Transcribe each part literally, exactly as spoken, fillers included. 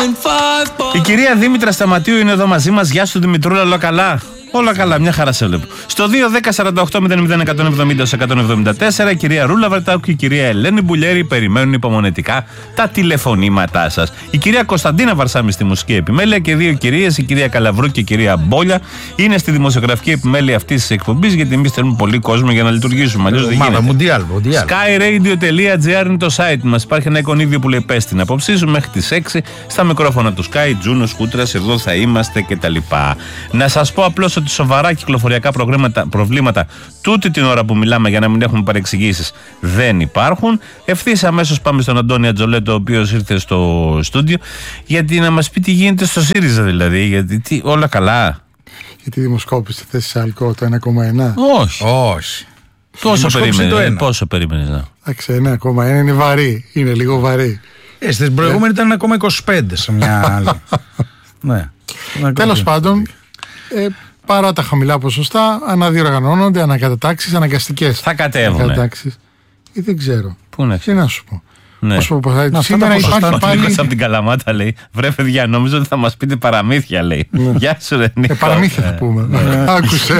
Η κυρία Δήμητρα Σταματίου είναι εδώ μαζί μας. Γεια σου Δημητρούλα, όλα καλά? Όλα καλά, μια χαρά σε βλέπω. Στο δύο δέκα σαράντα οκτώ μηδέν μηδέν εκατόν εβδομήντα εκατόν εβδομήντα τέσσερα η κυρία Ρούλα Βαρτάκου και η κυρία Ελένη Μπουλιέρη περιμένουν υπομονετικά τα τηλεφωνήματά σας. Η κυρία Κωνσταντίνα Βαρσάμι στη μουσική επιμέλεια και δύο κυρίες, η κυρία Καλαβρού και η κυρία Μπόλια, είναι στη δημοσιογραφική επιμέλεια αυτής της εκπομπής, γιατί εμείς θέλουμε πολύ κόσμο για να λειτουργήσουμε. Αλλιώς δεν γίνεται. sky radio τελεία gr είναι το site μας. Υπάρχει ένα εικονίδιο που λέει πες την απόψή σου μέχρι τις έξι στα μικρόφωνα του Sky, Τζούνος, Κούτρας, εδώ θα είμαστε κτλ. Να σας πω απλώς ότι σοβαρά κυκλοφοριακά προβλήματα τούτη την ώρα που μιλάμε, για να μην έχουμε παρεξηγήσεις, δεν υπάρχουν. Ευθύς αμέσως πάμε στον Αντώνη Ατζολέτο, ο οποίος ήρθε στο στούντιο, γιατί να μας πει τι γίνεται στο ΣΥΡΙΖΑ, δηλαδή. Γιατί τι, όλα καλά. Γιατί δημοσκόπηση στη θέση ΣΑΛΚΟ το ένα κόμμα εννέα. Όχι. Όχι. Πόσο περίμενες, πόσο περίμενες να. Εντάξει, ένα κόμμα ένα είναι βαρύ. Είναι λίγο βαρύ. Ε, στην προηγούμενη ήταν ένα κόμμα είκοσι πέντε σε μια άλλη. Ναι. Τέλος πάντων. Ε, Παρά τα χαμηλά ποσοστά, αναδιοργανώνονται ανακατατάξεις αναγκαστικές. Θα κατέβουν. Ή δεν ξέρω. Πού είναι. Τι να σου πω. Ναι. Όσο πω, θα, σήμερα υπάρχει πάλι. Νίκος από την Καλαμάτα λέει: βρε παιδιά, νομίζω ότι θα μας πείτε παραμύθια, λέει. Ναι. Γεια σου, ρε Νίκο. Ε, παραμύθια θα πούμε. Άκουσε.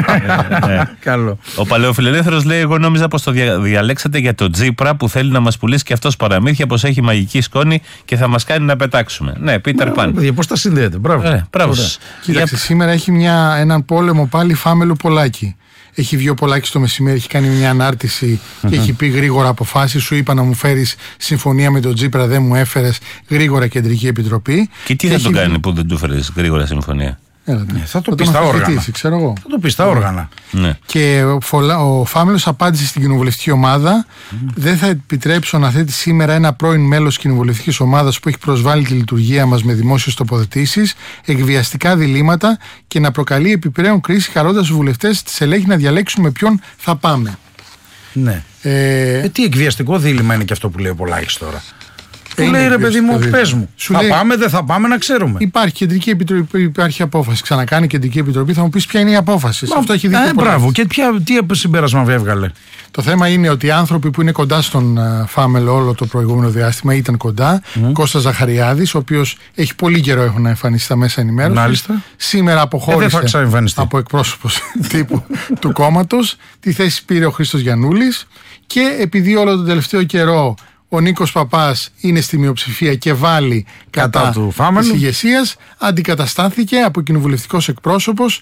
Καλό. Ο Παλαιοφιλελεύθερος λέει: εγώ νόμιζα πως το διαλέξατε για τον Τζίπρα που θέλει να μας πουλήσει και αυτός παραμύθια, πως έχει μαγική σκόνη και θα μας κάνει να πετάξουμε. Ναι, Πίτερ Παν. Πώς τα συνδέεται, μπράβο. Κοίταξε, σήμερα έχει έναν πόλεμο πάλι Φάμελου Πολάκη. Έχει βγει ο Πολάκης το μεσημέρι, έχει κάνει μια ανάρτηση mm-hmm. και έχει πει γρήγορα αποφάσεις. Σου είπα να μου φέρεις συμφωνία με τον Τζίπρα, δεν μου έφερες, γρήγορα Κεντρική Επιτροπή. Και τι και θα τον κάνει που δεν του έφερες γρήγορα συμφωνία? Έλα, ναι. Θα το πει στα όργανα. Ξέρω εγώ. Θα το πει στα όργανα. Ναι. Και ο, ο Φάμελος απάντησε στην κοινοβουλευτική ομάδα: mm. δεν θα επιτρέψω να θέτει σήμερα ένα πρώην μέλος κοινοβουλευτικής ομάδας που έχει προσβάλει τη λειτουργία μας με δημόσιες τοποθετήσεις, εκβιαστικά διλήμματα και να προκαλεί επιπλέον κρίση, χαρώντας τους βουλευτές της ελέγχη να διαλέξουμε ποιον θα πάμε. Ναι. Ε, ε, τι εκβιαστικό δίλημμα είναι και αυτό που λέει ο Πολάκης τώρα. Του λέει ρε παιδί μου, πες μου, θα λέει, πάμε, δεν θα πάμε, να ξέρουμε. Υπάρχει Κεντρική Επιτροπή, υπάρχει απόφαση. Ξανακάνει Κεντρική Επιτροπή, θα μου πεις ποια είναι η απόφαση. Μα, αυτό έχει δει. Ε, μπράβο, και ποια, τι συμπέρασμα έβγαλε. Το θέμα είναι ότι οι άνθρωποι που είναι κοντά στον uh, Φάμελο όλο το προηγούμενο διάστημα ήταν κοντά. Mm. Κώστας Ζαχαριάδης, ο οποίος έχει πολύ καιρό έχουν να εμφανιστεί στα μέσα ενημέρωσης. Μάλιστα. Σήμερα αποχώρησε ε, από εκπρόσωπος τύπου του κόμματος. Τη θέση πήρε ο Χρήστος Γιαννούλης. Και επειδή όλο τον τελευταίο καιρό ο Νίκος Παπάς είναι στη μειοψηφία και βάλει κατά, κατά του της ηγεσίας, αντικαταστάθηκε από κοινοβουλευτικός εκπρόσωπος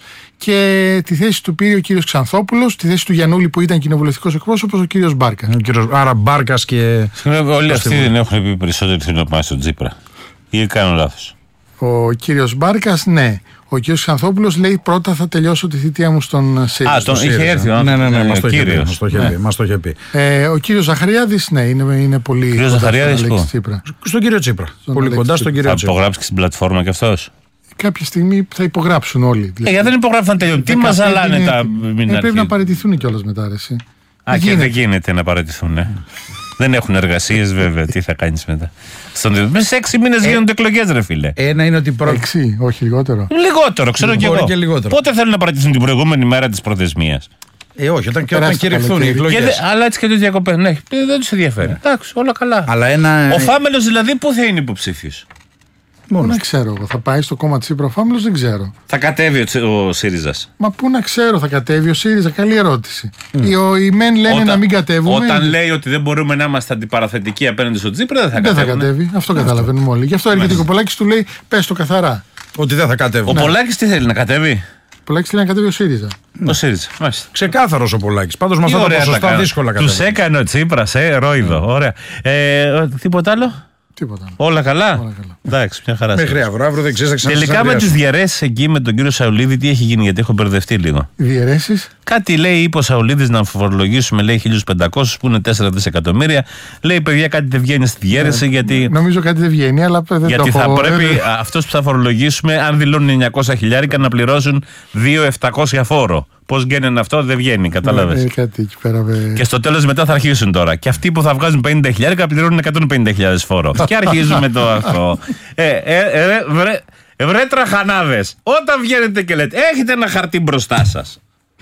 και τη θέση του πήρε ο κύριος Ξανθόπουλος, τη θέση του Γιαννούλη που ήταν κοινοβουλευτικός εκπρόσωπος ο κύριος Μπάρκας. Ο κύριος, άρα Μπάρκας και... Όλοι αυτοί δεν έχουν πει περισσότερο θέλουν να πάνε στον Τζίπρα ή κάνω λάθος? Ο κύριος Μπάρκας, ναι. Ο κ. Ξανθόπουλος λέει πρώτα θα τελειώσω τη θητεία μου στον ΣΥΡΙΖΑ. Α, τον είχε έρθει ο ναι, ναι, ναι, μας το είχε πει. Μας το είχε πει. Ε, ο κύριος Ζαχαριάδης, ναι, είναι, είναι πολύ κοντά στον Αλέξη Τσίπρα. Στον κύριο Τσίπρα. Στον πολύ κοντά στον κύριο Τσίπρα. Θα υπογράψει και στην πλατφόρμα κι αυτός? Κάποια στιγμή θα υπογράψουν όλοι. Δηλαδή. Ε, γιατί δεν υπογράφουν τελειώνουν. Τι μας αλάνε τα μηνάρια? Ε, πρέπει να παραιτηθούν κιόλας μετά, αρέσει. Α, και δεν γίνεται να παραιτηθούν, ναι. Δεν έχουν εργασίες, βέβαια. Τι θα κάνεις μετά? Στον... Μέσα σε έξι μήνες ε, γίνονται εκλογές, ρε φίλε. Ένα είναι ότι. Προ... Έξι, όχι λιγότερο. Λιγότερο, ξέρω κι εγώ. Και λιγότερο. Πότε θέλουν να παραιτηθούν, την προηγούμενη μέρα της προθεσμίας? Ε, όχι, όταν, και όταν κηρυχθούν οι εκλογές. Αλλά έτσι και το διακοπές. Ναι, δεν τους ενδιαφέρει. Εντάξει, όλα καλά. Αλλά ένα... Ο Φάμελος δηλαδή πού θα είναι υποψήφιος? Πού να ξέρω εγώ, θα πάει στο κόμμα Τσίπρα ο Φάμελος, δεν ξέρω. Θα κατέβει ο, ο ΣΥΡΙΖΑς? Μα πού να ξέρω, θα κατέβει ο ΣΥΡΙΖΑ, καλή ερώτηση. Mm. Οι, ο, οι μεν λένε όταν, να μην κατέβουμε. Όταν λέει ότι δεν μπορούμε να είμαστε αντιπαραθετικοί απέναντι στον Τσίπρα, δεν θα κατέβει. Δεν θα κατέβει, αυτό καταλαβαίνουμε όλοι. Γι' αυτό έρχεται ο Πολάκης, του λέει πες το καθαρά. Ότι δεν θα κατέβει. Ο ναι. Πολάκης τι θέλει, να κατέβει? Ο Πολάκης θέλει να κατέβει ο ΣΥΡΙΖΑ. Ο ΣΥΡΙΖΑ, μάλιστα. Ξεκάθαρος ο Πολάκης. Πάντως με αυτά τα ποσοστά δύσκολα κατέβει. Τους έκανε ο Τσίπρας, ε, ρόιδο. Ωραία. Ε, τίποτα άλλο? Τίποτα. Όλα καλά. Όλα καλά. Εντάξει, μια χαρά. Μέχρι αύριο, αύριο δεν ξέρει. Τελικά με τις διαιρέσεις εκεί με τον κύριο Σαουλίδη, τι έχει γίνει? Γιατί έχω μπερδευτεί λίγο. Διαιρέσεις. Κάτι λέει, είπε ο Σαουλίδης να φορολογήσουμε, λέει χίλιους πεντακόσιους που είναι τέσσερα δισεκατομμύρια. Λέει, παιδιά, κάτι δεν βγαίνει στη διαίρεση. Ε, γιατί... Νομίζω κάτι δεν βγαίνει, αλλά δεν γιατί το θα έχω... πρέπει αυτός που θα φορολογήσουμε, αν δηλώνουν εννιακόσια χιλιάρικα, να πληρώσουν δύο χιλιάδες επτακόσια φόρο. Πώς βγαίνει αυτό, δεν βγαίνει, κατάλαβες. Ε, κάτι εκεί πέρα, βε... Και στο τέλος μετά θα αρχίσουν τώρα. Και αυτοί που θα βγάζουν πενήντα χιλιάρικα πληρώνουν εκατόν πενήντα χιλιάδες φόρο. Και αρχίζουμε το αυτό. Ε, ε, ε, βρε, βρε τραχανάδες, όταν βγαίνετε και λέτε, έχετε ένα χαρτί μπροστά σας.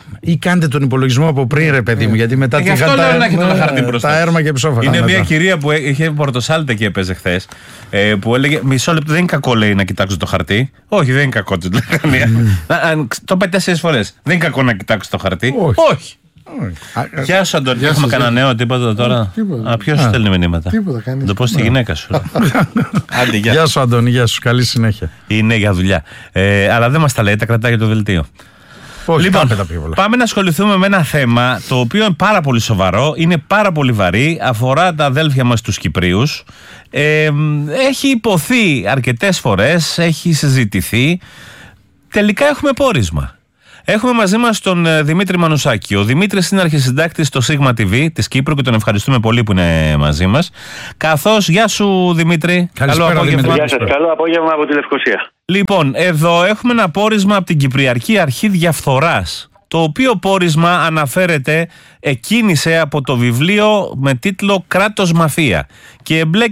Ή κάντε τον υπολογισμό από πριν, ρε παιδί μου, γιατί μετά ε, τυχαν τα, τα έρμα και ψόφα. Είναι μια κυρία που είχε πορτοσάλτε και έπαιζε χθες, ε, που έλεγε μισό λεπτό, δεν είναι κακό, λέει, να κοιτάξω το χαρτί. Όχι, δεν είναι κακό. Το είπε τέσσερις φορές. Δεν είναι κακό να κοιτάξω το χαρτί. Όχι. Γεια σου, Αντώνη. Έχουμε κανένα νέο τίποτα τώρα? Ποιο σου στέλνει μηνύματα? Τίποτα, κανείς. Το πω στη γυναίκα σου. Γεια σου, Αντώνη, γεια σου. Καλή συνέχεια. Είναι για δουλειά. Αλλά δεν μας τα λέει, τα κρατάει για το δελτίο. Όχι, λοιπόν, τα πάμε να ασχοληθούμε με ένα θέμα το οποίο είναι πάρα πολύ σοβαρό, είναι πάρα πολύ βαρύ, αφορά τα αδέλφια μας τους Κυπρίους. Ε, έχει υποθεί αρκετές φορές, έχει συζητηθεί. Τελικά έχουμε πόρισμα. Έχουμε μαζί μας τον Δημήτρη Μανουσάκη. Ο Δημήτρης είναι αρχισυντάκτης στο Sigma τι βι της Κύπρου και τον ευχαριστούμε πολύ που είναι μαζί μας. Καθώς, γεια σου Δημήτρη. Καλησπέρα, καλό απόγευμα. Γεια σας, καλό απόγευμα από τη Λευκοσία. Λοιπόν, εδώ έχουμε ένα πόρισμα από την Κυπριακή Αρχή Διαφθοράς, το οποίο πόρισμα αναφέρεται, εκκίνησε από το βιβλίο με τίτλο «Κράτος Μαφία» και εμπλέκεται